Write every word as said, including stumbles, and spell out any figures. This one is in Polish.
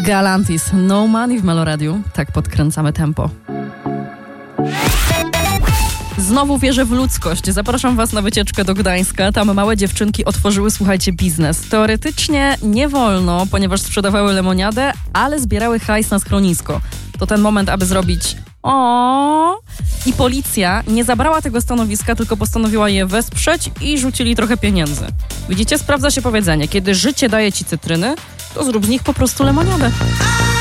Galantis, No Money w Meloradiu. Tak podkręcamy tempo. Znowu wierzę w ludzkość. Zapraszam was na wycieczkę do Gdańska. Tam małe dziewczynki otworzyły, słuchajcie, biznes. Teoretycznie nie wolno, ponieważ sprzedawały lemoniadę, ale zbierały hajs na schronisko. To ten moment, aby zrobić o. I policja nie zabrała tego stanowiska, tylko postanowiła je wesprzeć i rzucili trochę pieniędzy. Widzicie, sprawdza się powiedzenie. Kiedy życie daje ci cytryny, to zrób z nich po prostu lemoniadę.